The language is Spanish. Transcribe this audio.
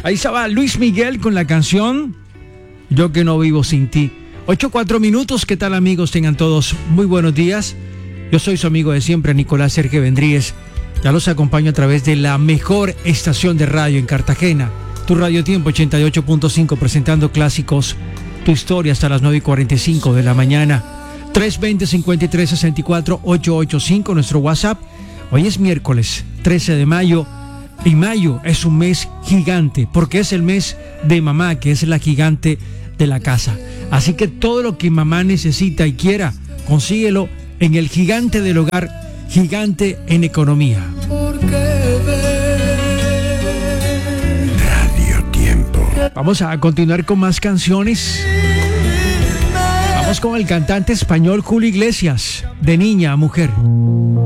Ahí estaba Luis Miguel con la canción Yo que no vivo sin ti. 8:04 minutos. ¿Qué tal, amigos? Tengan todos muy buenos días. Yo soy su amigo de siempre, Nicolás Sergio Vendríez. Ya los acompaño a través de la mejor estación de radio en Cartagena, tu Radio Tiempo 88.5, presentando clásicos, tu historia hasta las 9:45 de la mañana. 320-5364-885, nuestro WhatsApp. Hoy es miércoles 13 de mayo y mayo es un mes gigante porque es el mes de mamá, que es la gigante de la casa. Así que todo lo que mamá necesita y quiera, consíguelo en el gigante del hogar, gigante en economía. Radio Tiempo. Vamos a continuar con más canciones. Vamos con el cantante español Julio Iglesias, De niña a mujer.